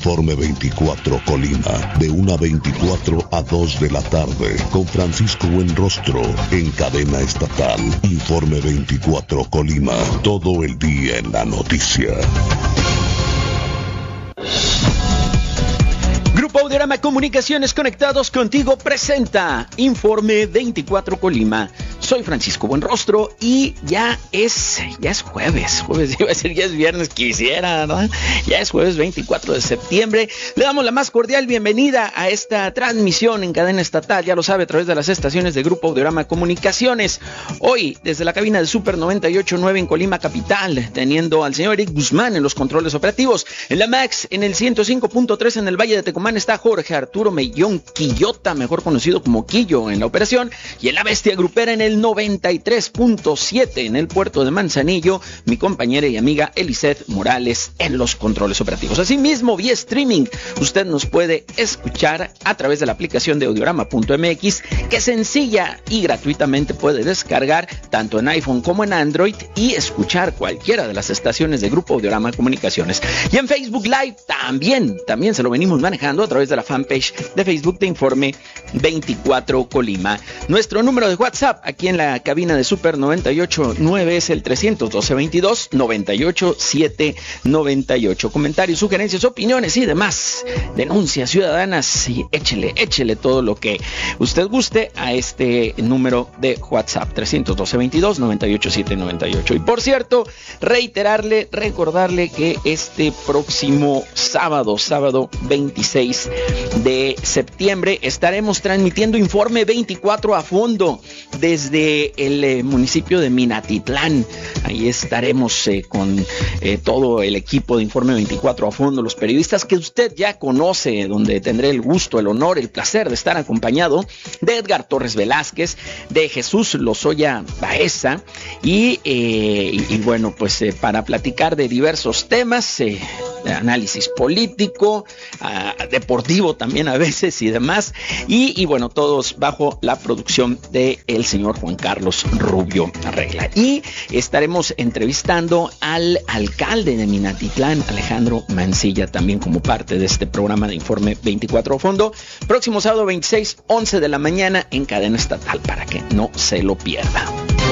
Informe 24 Colima, de 1:24 a 2 de la tarde, con Francisco Buenrostro, en cadena estatal. Informe 24 Colima, todo el día en la noticia. Grupo Audiorama Comunicaciones, conectados contigo, presenta Informe 24 Colima. Soy Francisco Buenrostro y ya es jueves, iba a decir ya es viernes, quisiera, ¿no? Ya es jueves 24 de septiembre. Le damos la más cordial bienvenida a esta transmisión en cadena estatal, ya lo sabe, a través de las estaciones de Grupo Audiorama Comunicaciones. Hoy, desde la cabina de Super 98.9 en Colima Capital, teniendo al señor Eric Guzmán en los controles operativos. En la Max, en el 105.3 en el Valle de Tecomán, está Jorge Arturo Mellón Quillota, mejor conocido como Quillo, en la operación. Y en la Bestia Grupera, en el 93.7 en el puerto de Manzanillo, mi compañera y amiga Eliseth Morales en los controles operativos. Asimismo, vía streaming, usted nos puede escuchar a través de la aplicación de audiorama.mx, que sencilla y gratuitamente puede descargar tanto en iPhone como en Android y escuchar cualquiera de las estaciones de Grupo Audiorama Comunicaciones. Y en Facebook Live también se lo venimos manejando a través de la fanpage de Facebook de Informe 24 Colima. Nuestro número de WhatsApp aquí en la cabina de Super 98.9 es el 312-22-98-798. Comentarios, sugerencias, opiniones y demás denuncias ciudadanas, y échele todo lo que usted guste a este número de WhatsApp 312-22-98-798. Y por cierto, recordarle que este próximo sábado 26 de septiembre estaremos transmitiendo Informe 24 a fondo desde el municipio de Minatitlán. Ahí estaremos con todo el equipo de Informe 24 a fondo, los periodistas que usted ya conoce, donde tendré el gusto, el honor, el placer de estar acompañado de Edgar Torres Velázquez, de Jesús Lozoya Baeza y bueno, pues para platicar de diversos temas, de análisis político, deportivo también a veces y demás, y bueno, todos bajo la producción de el señor Juan Carlos Rubio Regla. Y estaremos entrevistando al alcalde de Minatitlán, Alejandro Mancilla, también como parte de este programa de Informe 24 a fondo, próximo sábado 26, 11 de la mañana en cadena estatal, para que no se lo pierda.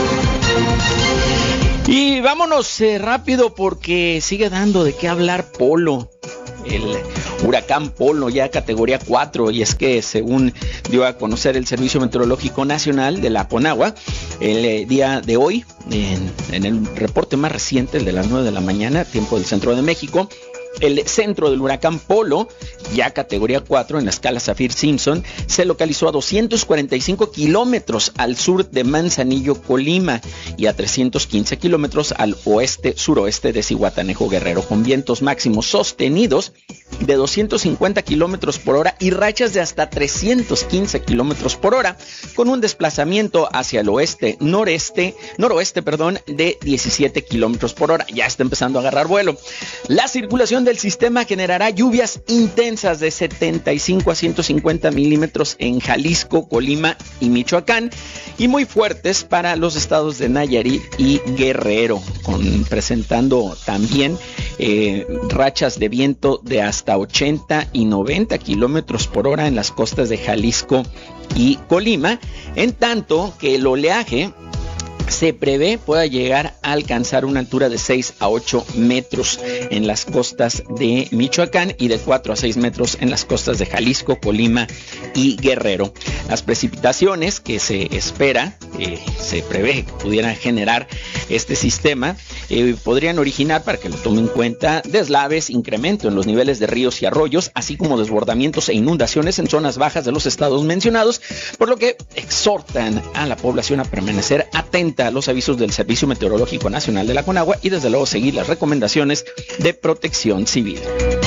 Y vámonos rápido porque sigue dando de qué hablar Polo, el huracán Polo, ya categoría 4, y es que según dio a conocer el Servicio Meteorológico Nacional de la CONAGUA, el día de hoy, en el reporte más reciente, el de las 9 de la mañana, tiempo del centro de México, el centro del huracán Polo, ya categoría 4 en la escala Saffir-Simpson, se localizó a 245 kilómetros al sur de Manzanillo, Colima, y a 315 kilómetros al oeste-suroeste de Zihuatanejo, Guerrero, con vientos máximos sostenidos de 250 kilómetros por hora y rachas de hasta 315 kilómetros por hora, con un desplazamiento hacia el noroeste, de 17 kilómetros por hora. Ya está empezando a agarrar vuelo. La circulación del sistema generará lluvias intensas de 75 a 150 milímetros en Jalisco, Colima y Michoacán, y muy fuertes para los estados de Nayarit y Guerrero, presentando también rachas de viento de hasta 80 y 90 kilómetros por hora en las costas de Jalisco y Colima, en tanto que el oleaje se prevé pueda llegar a alcanzar una altura de 6 a 8 metros en las costas de Michoacán y de 4 a 6 metros en las costas de Jalisco, Colima y Guerrero. Las precipitaciones que se prevé que pudieran generar este sistema podrían originar, para que lo tomen en cuenta, deslaves, incremento en los niveles de ríos y arroyos, así como desbordamientos e inundaciones en zonas bajas de los estados mencionados, por lo que exhortan a la población a permanecer atenta a los avisos del Servicio Meteorológico Nacional de la CONAGUA y desde luego seguir las recomendaciones de Protección Civil.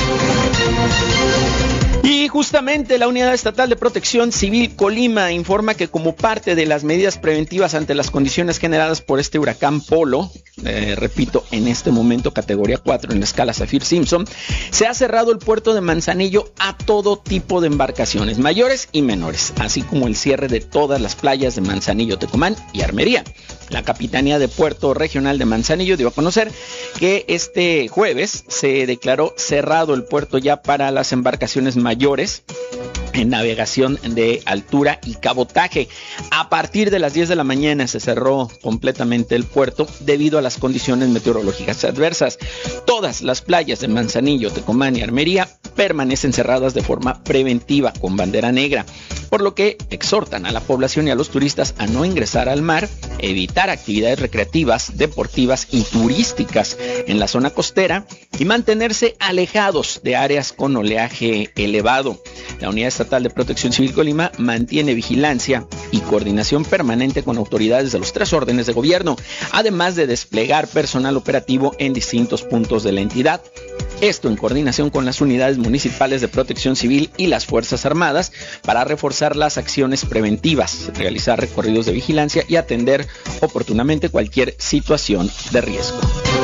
Y justamente la Unidad Estatal de Protección Civil Colima informa que como parte de las medidas preventivas ante las condiciones generadas por este huracán Polo, repito, en este momento categoría 4 en la escala Saffir-Simpson, se ha cerrado el puerto de Manzanillo a todo tipo de embarcaciones, mayores y menores, así como el cierre de todas las playas de Manzanillo, Tecomán y Armería. La Capitanía de Puerto Regional de Manzanillo dio a conocer que este jueves se declaró cerrado el puerto ya para las embarcaciones mayores en navegación de altura y cabotaje. A partir de las 10 de la mañana se cerró completamente el puerto debido a las condiciones meteorológicas adversas. Todas las playas de Manzanillo, Tecomán y Armería permanecen cerradas de forma preventiva con bandera negra, por lo que exhortan a la población y a los turistas a no ingresar al mar, evitar actividades recreativas, deportivas y turísticas en la zona costera y mantenerse alejados de áreas con oleaje elevado. La Unidad Estatal de Protección Civil Colima mantiene vigilancia y coordinación permanente con autoridades de los 3 órdenes de gobierno, además de desplegar personal operativo en distintos puntos de la entidad. Esto en coordinación con las unidades municipales de protección civil y las Fuerzas Armadas para reforzar las acciones preventivas, realizar recorridos de vigilancia y atender oportunamente cualquier situación de riesgo.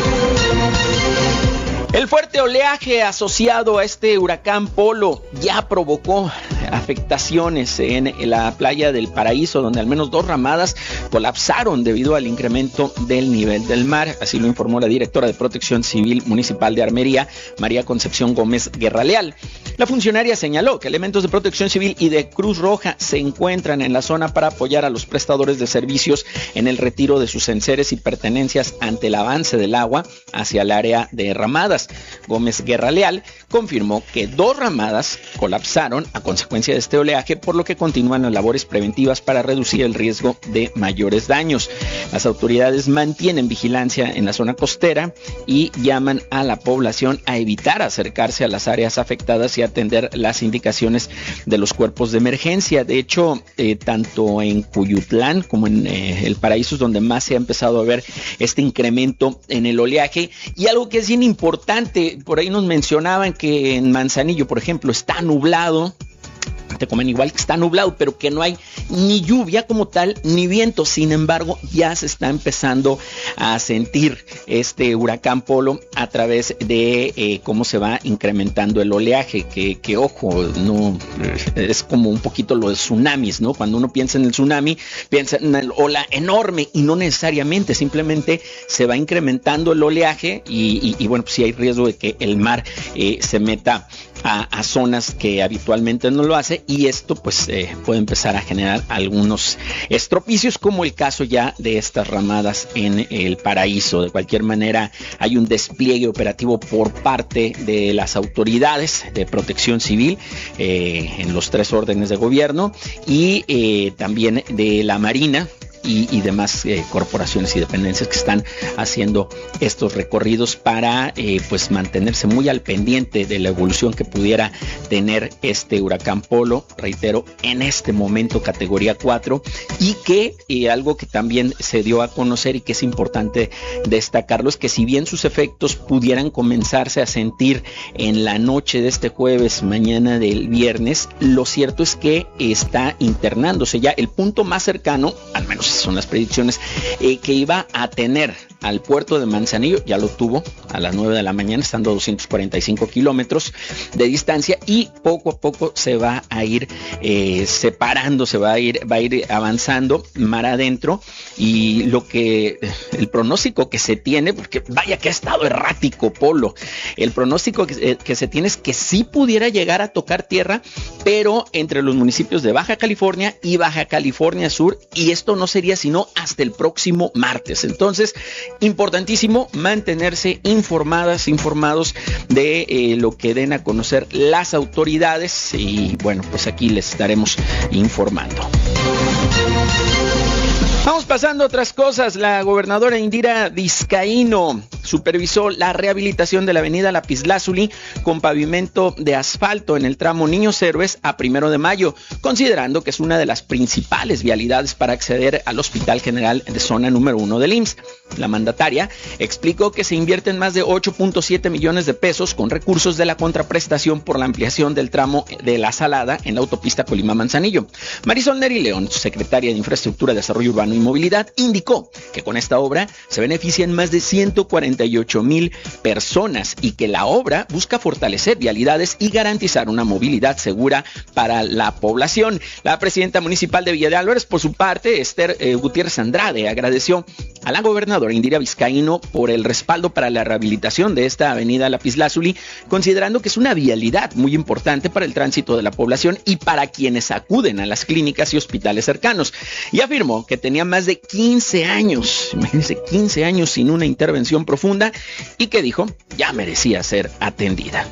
El fuerte oleaje asociado a este huracán Polo ya provocó afectaciones en la playa del Paraíso, donde al menos 2 ramadas colapsaron debido al incremento del nivel del mar. Así lo informó la directora de Protección Civil Municipal de Armería, María Concepción Gómez Guerra Leal. La funcionaria señaló que elementos de Protección Civil y de Cruz Roja se encuentran en la zona para apoyar a los prestadores de servicios en el retiro de sus enseres y pertenencias ante el avance del agua hacia el área de ramadas. Gómez Guerra Leal confirmó que 2 ramadas colapsaron a consecuencia de este oleaje, por lo que continúan las labores preventivas para reducir el riesgo de mayores daños. Las autoridades mantienen vigilancia en la zona costera y llaman a la población a evitar acercarse a las áreas afectadas y atender las indicaciones de los cuerpos de emergencia. De hecho, tanto en Cuyutlán como en el Paraíso es donde más se ha empezado a ver este incremento en el oleaje. Y algo que es bien importante, por ahí nos mencionaban que en Manzanillo, por ejemplo, está nublado. Tecomán igual que está nublado, pero que no hay ni lluvia como tal, ni viento. Sin embargo, ya se está empezando a sentir este huracán Polo a través de cómo se va incrementando el oleaje, que ojo, no es como un poquito lo de tsunamis, ¿no? Cuando uno piensa en el tsunami, piensa en una ola enorme y no necesariamente, simplemente se va incrementando el oleaje y bueno, pues sí hay riesgo de que el mar se meta a zonas que habitualmente no lo hace, y esto pues puede empezar a generar algunos estropicios, como el caso ya de estas ramadas en el Paraíso. De cualquier manera, hay un despliegue operativo por parte de las autoridades de protección civil en los 3 órdenes de gobierno y también de la Marina y demás corporaciones y dependencias que están haciendo estos recorridos para pues mantenerse muy al pendiente de la evolución que pudiera tener este huracán Polo, reitero, en este momento categoría 4, y que algo que también se dio a conocer y que es importante destacarlo es que si bien sus efectos pudieran comenzarse a sentir en la noche de este jueves, mañana del viernes, lo cierto es que está internándose ya. El punto más cercano, al menos son las predicciones, que iba a tener al puerto de Manzanillo, ya lo tuvo a las 9 de la mañana, estando a 245 kilómetros de distancia, y poco a poco se va a ir separando, va a ir avanzando mar adentro. Y el pronóstico que se tiene, porque vaya que ha estado errático Polo, el pronóstico que se tiene es que sí pudiera llegar a tocar tierra, pero entre los municipios de Baja California y Baja California Sur, y esto no sería sino hasta el próximo martes. Entonces, importantísimo mantenerse informados de lo que den a conocer las autoridades, y bueno, pues aquí les estaremos informando. Vamos pasando a otras cosas. La gobernadora Indira Vizcaíno supervisó la rehabilitación de la avenida Lapislázuli con pavimento de asfalto en el tramo Niños Héroes a 1 de mayo, considerando que es una de las principales vialidades para acceder al Hospital General de Zona número 1 del IMSS. La mandataria explicó que se invierten más de 8.7 millones de pesos con recursos de la contraprestación por la ampliación del tramo de La Salada en la autopista Colima-Manzanillo. Marisol Neri León, secretaria de Infraestructura, Desarrollo Urbano y Movilidad, indicó que con esta obra se benefician más de 148,000 personas y que la obra busca fortalecer vialidades y garantizar una movilidad segura para la población. La presidenta municipal de Villa de Álvarez, por su parte, Esther Gutiérrez Andrade, agradeció a la gobernadora Indira Vizcaíno por el respaldo para la rehabilitación de esta avenida Lapislázuli, considerando que es una vialidad muy importante para el tránsito de la población y para quienes acuden a las clínicas y hospitales cercanos. Y afirmó que tenía más de 15 años, imagínense, 15 años sin una intervención profunda y que dijo ya merecía ser atendida.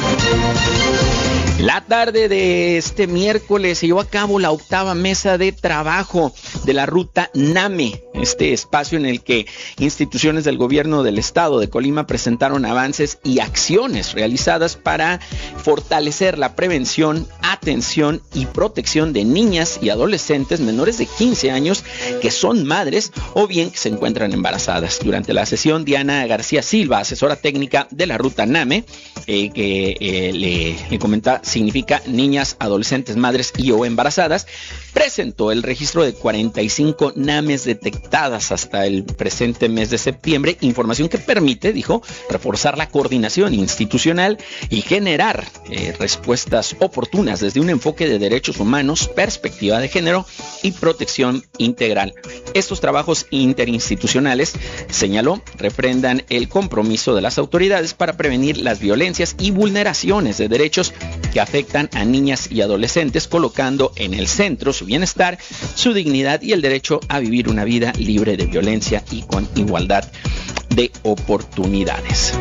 La tarde de este miércoles se llevó a cabo la 8ª mesa de trabajo de la ruta NAME, este espacio en el que instituciones del gobierno del estado de Colima presentaron avances y acciones realizadas para fortalecer la prevención, atención y protección de niñas y adolescentes menores de 15 años que son madres o bien que se encuentran embarazadas. Durante la sesión, Diana García Silva, asesora técnica de la ruta NAME, le comenta significa niñas, adolescentes, madres y o embarazadas, presentó el registro de 45 NAMEs detectadas hasta el presente mes de septiembre, información que permite, dijo, reforzar la coordinación institucional y generar respuestas oportunas desde un enfoque de derechos humanos, perspectiva de género y protección integral. Estos trabajos interinstitucionales, señaló, refrendan el compromiso de las autoridades para prevenir las violencias y vulneraciones de derechos que afectan a niñas y adolescentes, colocando en el centro su bienestar, su dignidad y el derecho a vivir una vida libre de violencia y con igualdad de oportunidades.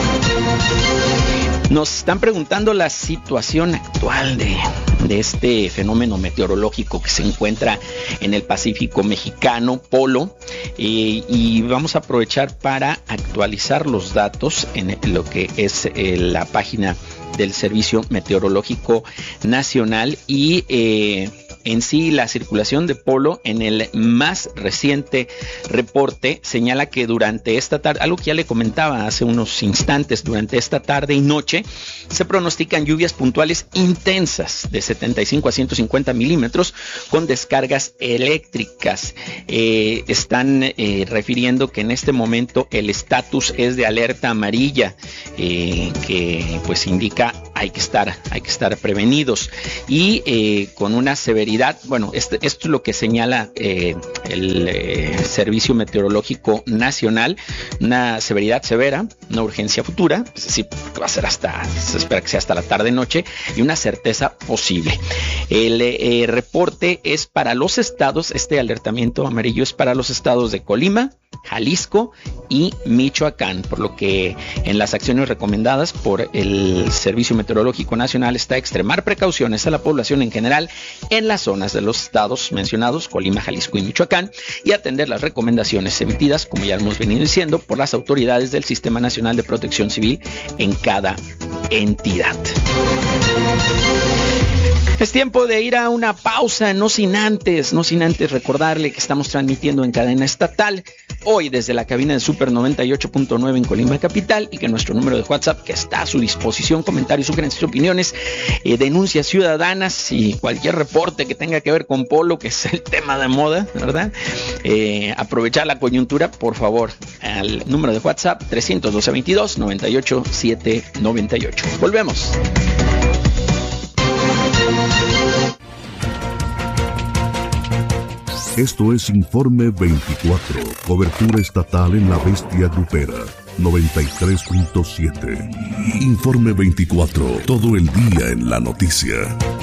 Nos están preguntando la situación actual de este fenómeno meteorológico que se encuentra en el Pacífico mexicano, Polo, y vamos a aprovechar para actualizar los datos en lo que es la página del Servicio Meteorológico Nacional y en sí la circulación de Polo en el más reciente reporte señala que durante esta tarde, algo que ya le comentaba hace unos instantes, durante esta tarde y noche se pronostican lluvias puntuales intensas de 75 a 150 milímetros con descargas eléctricas. Están refiriendo que en este momento el estatus es de alerta amarilla, que pues indica hay que estar prevenidos y con una severidad, bueno, esto es lo que señala el Servicio Meteorológico Nacional, una severidad severa, una urgencia futura, es decir, va a ser se espera que sea hasta la tarde-noche y una certeza posible. El reporte es para los estados, este alertamiento amarillo es para los estados de Colima, Jalisco y Michoacán, por lo que en las acciones recomendadas por el Servicio Meteorológico Nacional está extremar precauciones a la población en general en las zonas de los estados mencionados, Colima, Jalisco y Michoacán, y atender las recomendaciones emitidas, como ya hemos venido diciendo, por las autoridades del Sistema Nacional de Protección Civil en cada entidad. Es tiempo de ir a una pausa, no sin antes recordarle que estamos transmitiendo en cadena estatal, hoy desde la cabina de Super 98.9 en Colima Capital, y que nuestro número de WhatsApp, que está a su disposición, comentarios, sugerencias, opiniones, denuncias ciudadanas y cualquier reporte que tenga que ver con Polo, que es el tema de moda, ¿verdad? Aprovechar la coyuntura, por favor, al número de WhatsApp 312-22 98 798. Volvemos. Esto es Informe 24, cobertura estatal en la bestia grupera, 93.7. Informe 24, todo el día en la noticia.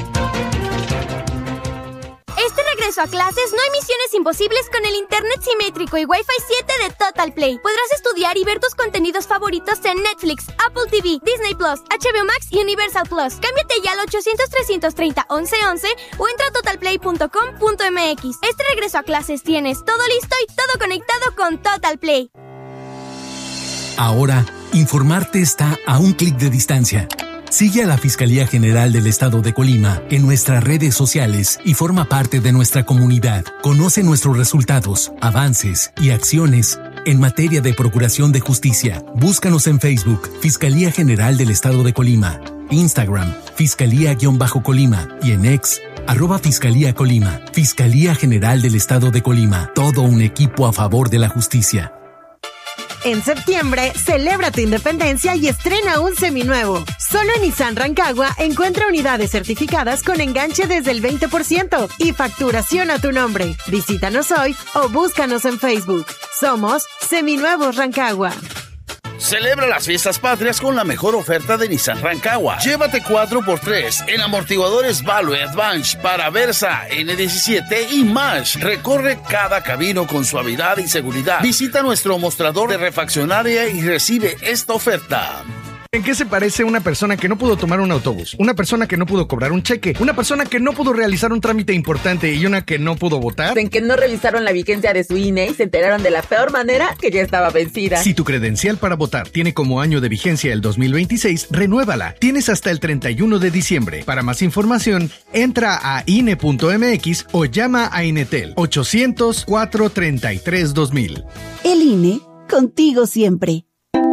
A clases, no hay misiones imposibles con el internet simétrico y Wi-Fi 7 de Total Play. Podrás estudiar y ver tus contenidos favoritos en Netflix, Apple TV, Disney Plus, HBO Max y Universal Plus. Cámbiate ya al 800-330-1111 o entra a totalplay.com.mx. Este regreso a clases tienes todo listo y todo conectado con Total Play. Ahora, informarte está a un clic de distancia. Sigue a la Fiscalía General del Estado de Colima en nuestras redes sociales y forma parte de nuestra comunidad. Conoce nuestros resultados, avances y acciones en materia de procuración de justicia. Búscanos en Facebook, Fiscalía General del Estado de Colima, Instagram, Fiscalía-Colima y en X, @Fiscalía Colima. Fiscalía General del Estado de Colima. Todo un equipo a favor de la justicia. En septiembre, celebra tu independencia y estrena un seminuevo. Solo en Nissan Rancagua encuentra unidades certificadas con enganche desde el 20% y facturación a tu nombre. Visítanos hoy o búscanos en Facebook. Somos Seminuevos Rancagua. Celebra las fiestas patrias con la mejor oferta de Nissan Rancagua. Llévate 4x3 en amortiguadores Value Advance para Versa, N17 y más. Recorre cada camino con suavidad y seguridad. Visita nuestro mostrador de refaccionaria y recibe esta oferta. ¿En qué se parece una persona que no pudo tomar un autobús? Una persona que no pudo cobrar un cheque, una persona que no pudo realizar un trámite importante y una que no pudo votar. En que no revisaron la vigencia de su INE y se enteraron de la peor manera que ya estaba vencida. Si tu credencial para votar tiene como año de vigencia el 2026, renuévala. Tienes hasta el 31 de diciembre. Para más información, entra a INE.mx o llama a Inetel 800-433-2000. El INE, contigo siempre.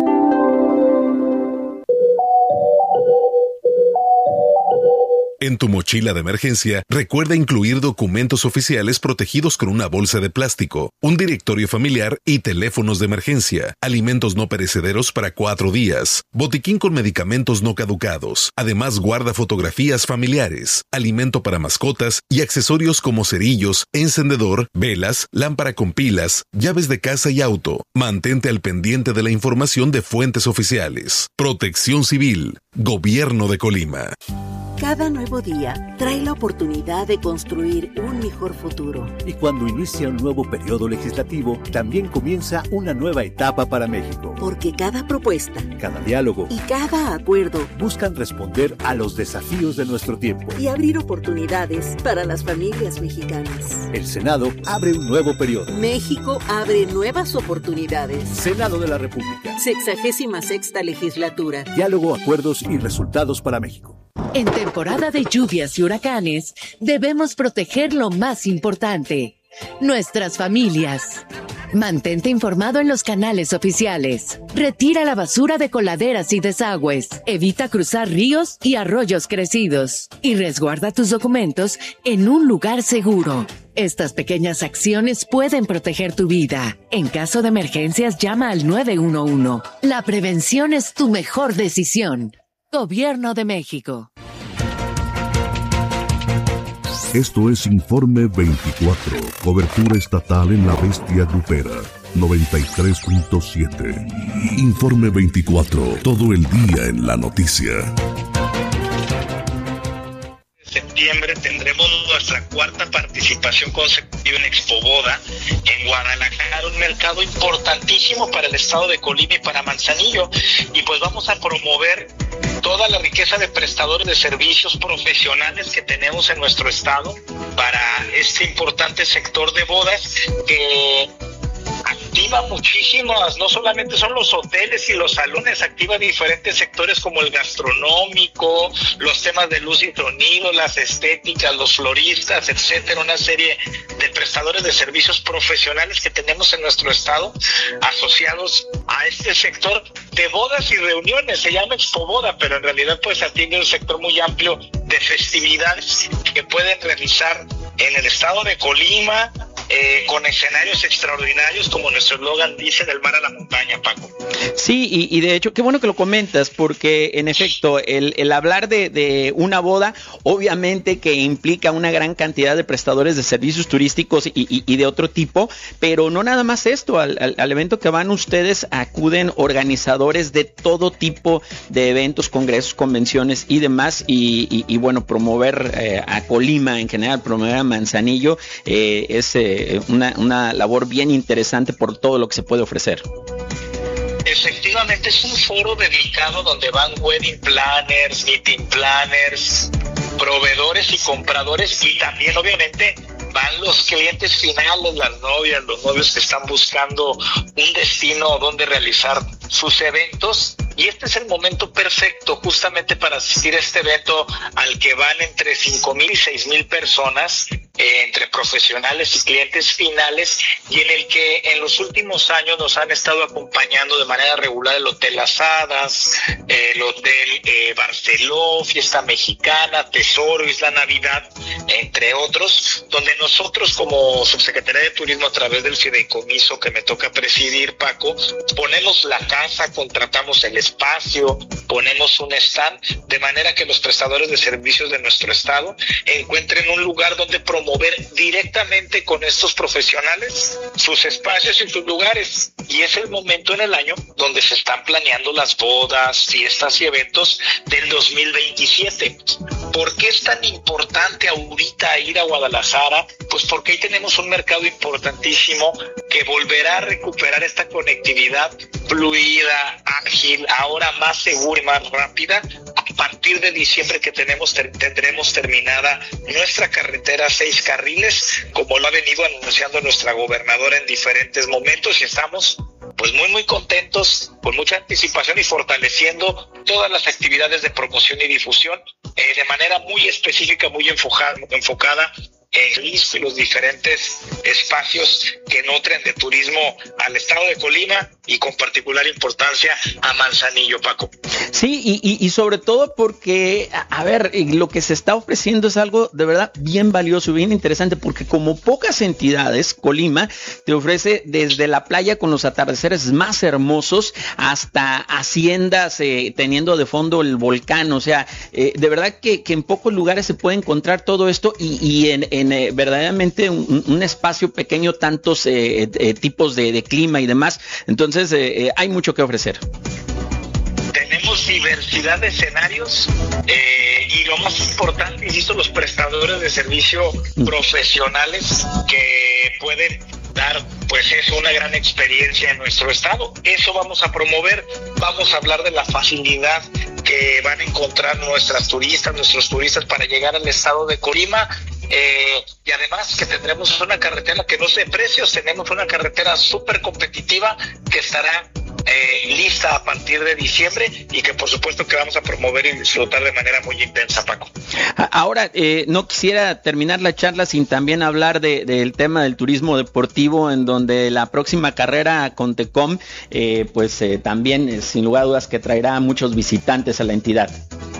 En tu mochila de emergencia, recuerda incluir documentos oficiales protegidos con una bolsa de plástico, un directorio familiar y teléfonos de emergencia, alimentos no perecederos para 4 días, botiquín con medicamentos no caducados. Además, guarda fotografías familiares, alimento para mascotas y accesorios como cerillos, encendedor, velas, lámpara con pilas, llaves de casa y auto. Mantente al pendiente de la información de fuentes oficiales. Protección Civil, Gobierno de Colima. Cada nuevo día trae la oportunidad de construir un mejor futuro. Y cuando inicia un nuevo periodo legislativo, también comienza una nueva etapa para México. Porque cada propuesta, cada diálogo y cada acuerdo buscan responder a los desafíos de nuestro tiempo y abrir oportunidades para las familias mexicanas. El Senado abre un nuevo periodo. México abre nuevas oportunidades. Senado de la República. 66ª legislatura. Diálogo, acuerdos y resultados para México. En temporada de lluvias y huracanes, debemos proteger lo más importante, nuestras familias. Mantente informado en los canales oficiales. Retira la basura de coladeras y desagües. Evita cruzar ríos y arroyos crecidos. Y resguarda tus documentos en un lugar seguro. Estas pequeñas acciones pueden proteger tu vida. En caso de emergencias, llama al 911. La prevención es tu mejor decisión. Gobierno de México. Esto es Informe 24, cobertura estatal en la bestia grupera, 93.7. Informe 24, todo el día en la noticia. En septiembre tendremos nuestra cuarta participación consecutiva en Expo Boda en Guadalajara, un mercado importantísimo para el estado de Colima y para Manzanillo, y pues vamos a promover toda la riqueza de prestadores de servicios profesionales que tenemos en nuestro estado para este importante sector de bodas que activa muchísimas, no solamente son los hoteles y los salones, activa diferentes sectores como el gastronómico, los temas de luz y sonido, las estéticas, los floristas, etcétera, una serie de prestadores de servicios profesionales que tenemos en nuestro estado asociados a este sector de bodas y reuniones. Se llama Expo Boda, pero en realidad pues atiende un sector muy amplio de festividades que pueden realizar en el estado de Colima, con escenarios extraordinarios, como nuestro eslogan dice, del mar a la montaña, Paco. Sí, y de hecho, qué bueno que lo comentas, porque en efecto, el hablar de una boda, obviamente que implica una gran cantidad de prestadores de servicios turísticos y de otro tipo, pero no nada más esto, al evento que van ustedes acuden organizadores de todo tipo de eventos, congresos, convenciones y demás, y bueno, promover a Colima en general, promover a Manzanillo, es una labor bien interesante por todo lo que se puede ofrecer. Efectivamente, es un foro dedicado donde van wedding planners, meeting planners, proveedores y compradores, y también obviamente van los clientes finales, las novias, los novios que están buscando un destino donde realizar sus eventos, y este es el momento perfecto justamente para asistir a este evento al que van entre 5,000 y 6,000 personas, entre profesionales y clientes finales, y en el que en los últimos años nos han estado acompañando de manera regular el Hotel Las Hadas, el Hotel Barceló, Fiesta Mexicana, Tesoro, Isla Navidad, entre otros, donde nosotros como Subsecretaría de Turismo, a través del fideicomiso que me toca presidir, Paco, ponemos la casa, contratamos el espacio, ponemos un stand, de manera que los prestadores de servicios de nuestro estado encuentren un lugar donde promover directamente con estos profesionales sus espacios y sus lugares. Y es el momento en el año donde se están planeando las bodas, fiestas y eventos del 2027. ¿Por qué es tan importante ahorita ir a Guadalajara? Pues porque ahí tenemos un mercado importantísimo que volverá a recuperar esta conectividad fluida, ágil, ahora más segura y más rápida. A partir de diciembre que tendremos terminada nuestra carretera 6 carriles, como lo ha venido anunciando nuestra gobernadora en diferentes momentos, y estamos pues muy contentos, con mucha anticipación y fortaleciendo todas las actividades de promoción y difusión de manera muy específica, muy enfocada en los diferentes espacios que nutren de turismo al estado de Colima y con particular importancia a Manzanillo, Paco. Sí, y sobre todo porque, a ver, lo que se está ofreciendo es algo de verdad bien valioso y bien interesante, porque como pocas entidades, Colima te ofrece desde la playa con los atardeceres más hermosos hasta haciendas teniendo de fondo el volcán. O sea, de verdad que en pocos lugares se puede encontrar todo esto y en verdaderamente un espacio pequeño, tantos tipos de clima y demás. Entonces hay mucho que ofrecer. Tenemos diversidad de escenarios y lo más importante, insisto, los prestadores de servicio profesionales que pueden dar pues es una gran experiencia en nuestro estado. Eso vamos a promover. Vamos a hablar de la facilidad que van a encontrar nuestros turistas para llegar al estado de Colima. Y además que tendremos una carretera que no sé precios, tenemos una carretera súper competitiva que estará lista a partir de diciembre y que por supuesto que vamos a promover y disfrutar de manera muy intensa, Paco. Ahora, no quisiera terminar la charla sin también hablar del tema del turismo deportivo, en donde la próxima carrera Contecom también sin lugar a dudas que traerá a muchos visitantes a la entidad.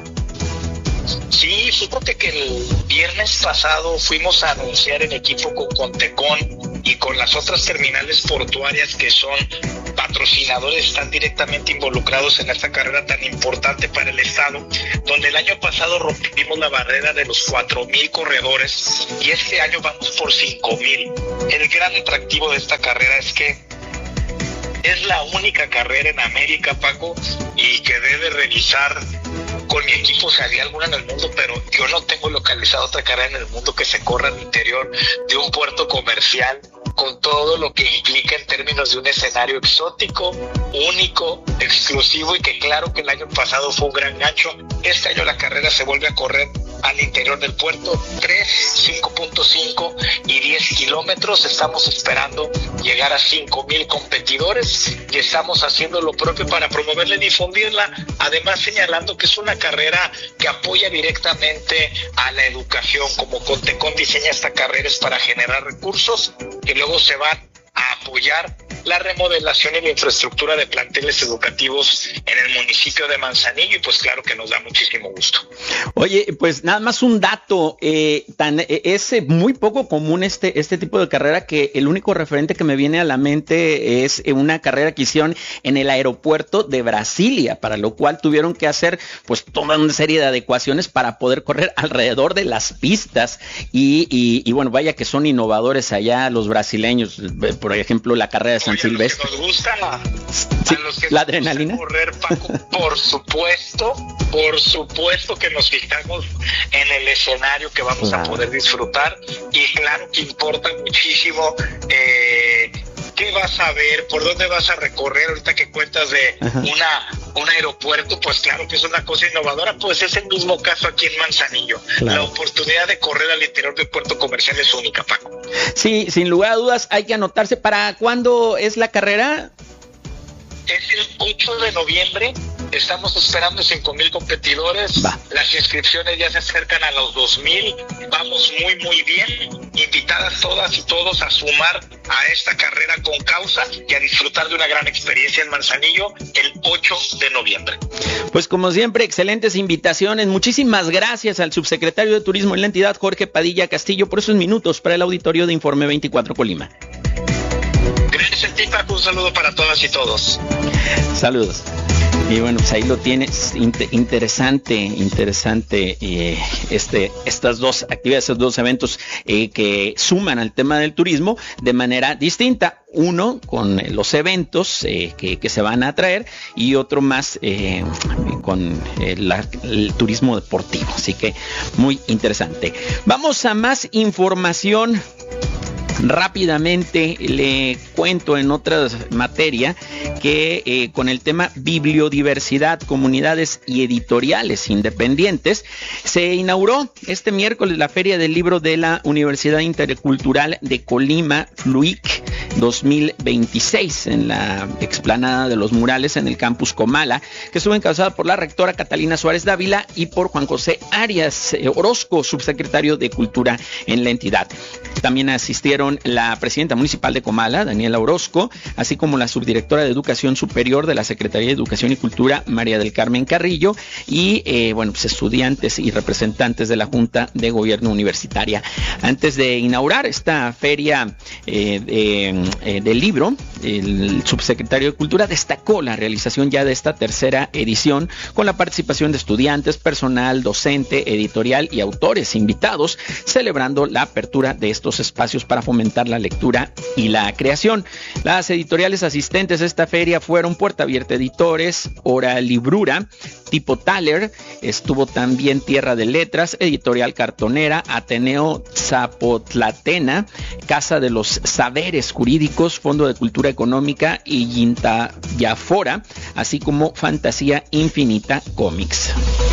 Sí, fíjate que el viernes pasado fuimos a anunciar en equipo con Contecon y con las otras terminales portuarias que son patrocinadores, están directamente involucrados en esta carrera tan importante para el estado, donde el año pasado rompimos la barrera de los 4,000 corredores y este año vamos por 5,000. El gran atractivo de esta carrera es que es la única carrera en América, Paco, y que debe revisar con mi equipo si había alguna en el mundo, pero yo no tengo localizada otra carrera en el mundo que se corra al interior de un puerto comercial, con todo lo que implica en términos de un escenario exótico, único, exclusivo, y que claro que el año pasado fue un gran gancho. Este año la carrera se vuelve a correr al interior del puerto, 3, 5.5 y 10 kilómetros. Estamos esperando llegar a 5,000 competidores y estamos haciendo lo propio para promoverla y difundirla, además señalando que es una carrera que apoya directamente a la educación. Como Contecon diseña esta carrera es para generar recursos que luego se van a apoyar la remodelación y la infraestructura de planteles educativos en el municipio de Manzanillo, y pues claro que nos da muchísimo gusto. Oye, pues nada más un dato, es muy poco común este tipo de carrera, que el único referente que me viene a la mente es una carrera que hicieron en el aeropuerto de Brasilia, para lo cual tuvieron que hacer pues toda una serie de adecuaciones para poder correr alrededor de las pistas y bueno, vaya que son innovadores allá los brasileños. Por ejemplo, la carrera de San Silvestre. Nos gusta sí, a los que la adrenalina. Correr, Paco, por supuesto que nos fijamos en el escenario que vamos a poder disfrutar, y claro que importa muchísimo qué vas a ver, por dónde vas a recorrer. Ahorita que cuentas de una un aeropuerto, pues claro que es una cosa innovadora. Pues es el mismo caso aquí en Manzanillo. Claro. La oportunidad de correr al interior del puerto comercial es única, Paco. Sí, sin lugar a dudas hay que anotarse. ¿Para cuándo es la carrera? Es el 8 de noviembre. Estamos esperando 5,000 competidores. Las inscripciones ya se acercan a los 2,000. Vamos muy, muy bien. Invitadas todas y todos a sumar a esta carrera con causa y a disfrutar de una gran experiencia en Manzanillo el 8 de noviembre. Pues como siempre, excelentes invitaciones. Muchísimas gracias al subsecretario de Turismo en la entidad, Jorge Padilla Castillo, por esos minutos para el auditorio de Informe 24 Colima. Gracias a ti, Paco. Un saludo para todas y todos. Saludos. Y bueno, pues ahí lo tienes, interesante estas dos actividades, estos dos eventos que suman al tema del turismo de manera distinta. Uno con los eventos que se van a traer y otro más con el turismo deportivo. Así que muy interesante. Vamos a más información. Rápidamente le cuento en otra materia que con el tema bibliodiversidad, comunidades y editoriales independientes, se inauguró este miércoles la Feria del Libro de la Universidad Intercultural de Colima, FLUIC 2026, en la explanada de los murales en el campus Comala, que estuvo encabezada por la rectora Catalina Suárez Dávila y por Juan José Arias Orozco, subsecretario de Cultura en la entidad. También asistieron la presidenta municipal de Comala, Daniela Orozco, así como la subdirectora de Educación Superior de la Secretaría de Educación y Cultura, María del Carmen Carrillo, y pues estudiantes y representantes de la Junta de Gobierno Universitaria. Antes de inaugurar esta feria del libro, el subsecretario de Cultura destacó la realización ya de esta tercera edición con la participación de estudiantes, personal, docente, editorial y autores invitados, celebrando la apertura de estos espacios para fomentar la lectura y la creación. Las editoriales asistentes a esta feria fueron Puerta Abierta Editores, Hora Librura, Tipo Thaler, estuvo también Tierra de Letras, Editorial Cartonera, Ateneo Zapotlatena, Casa de los Saberes Jurídicos, Fondo de Cultura Económica y Yintayafora, así como Fantasía Infinita Comics.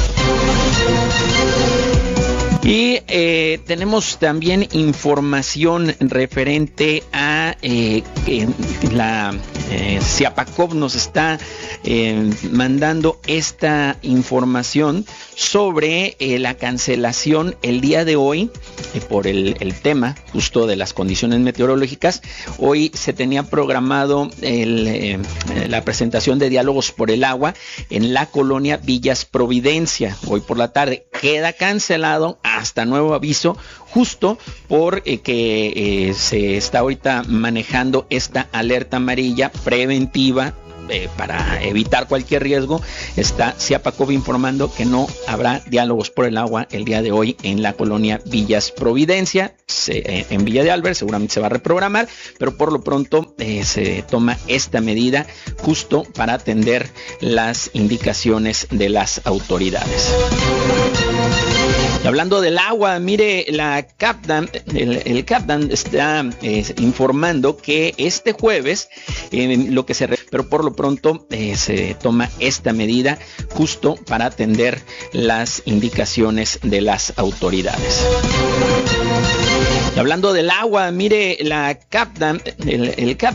Y tenemos también información referente a la Ciapacop nos está mandando esta información sobre la cancelación el día de hoy por el tema justo de las condiciones meteorológicas. Hoy se tenía programado la presentación de Diálogos por el Agua en la colonia Villas Providencia. Hoy por la tarde queda cancelado hasta nuevo aviso, justo por que se está ahorita manejando esta alerta amarilla preventiva para evitar cualquier riesgo. Está Ciapacop informando que no habrá Diálogos por el Agua el día de hoy en la colonia Villas Providencia. En Villa de Álvarez seguramente se va a reprogramar, pero por lo pronto se toma esta medida justo para atender las indicaciones de las autoridades. Y hablando del agua, mire, la CAPDAN, el CAPDAN está informando que este jueves lo que pero por lo pronto se toma esta medida justo para atender las indicaciones de las autoridades. Y hablando del agua, mire, la CAPDAN, el CAPDAN